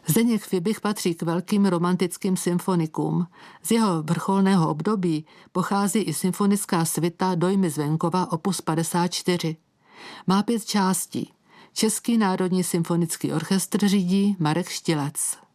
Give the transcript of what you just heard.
Zdeněk Fibich patří k velkým romantickým symfonikům. Z jeho vrcholného období pochází i symfonická svita Dojmy z venkova opus 54. Má 5 částí. Český národní symfonický orchestr řídí Marek Štilec.